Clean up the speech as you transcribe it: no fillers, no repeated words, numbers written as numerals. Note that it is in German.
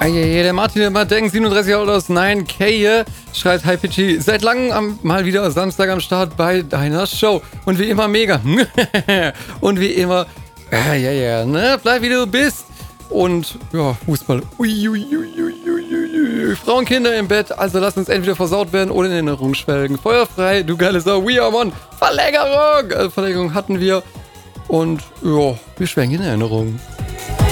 Der Martin immer denkt 37 aus 9K hier, schreibt Hi Pitchy, seit langem mal wieder Samstag am Start bei deiner Show. Und wie immer mega. Und wie immer, ne? Bleib wie du bist. Und ja, Fußball. Frauenkinder im Bett, also lass uns entweder versaut werden oder in Erinnerung schwelgen. Feuerfrei, du geile Sau. We are one. Verlängerung. Verlängerung hatten wir. Und ja, wir schwelgen in Erinnerung.